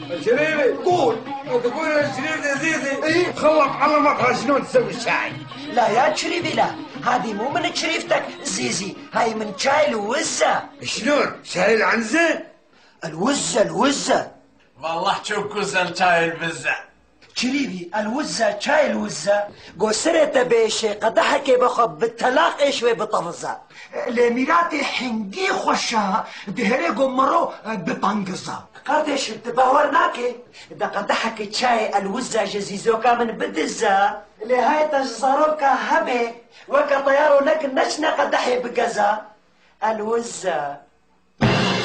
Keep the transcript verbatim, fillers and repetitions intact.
شريفي قول. تقول يا شريف يا زيزي ايه؟ خلط علمك شلون تسوي الشاي. لا يا شريفي لا، هذه مو من شريفتك زيزي، هاي من شاي الوزة. شلون؟ شاي العنزة؟ الوزة الوزة. والله شوف كوزن شاي البزة. شريفي الوزة شاي الوزة قوسرة بيشي قدحكي بخب بالتلاقي شوي بطفزة لميراتي حنجي خوشها دهري قمرو بطنقزة. قدش تباورناكي دا قدحكي شاي الوزة جزيزوكا من بدزة لهاي تجزاروكا هبي وكا طيارو لك نشنا قدحي بقزة الوزة.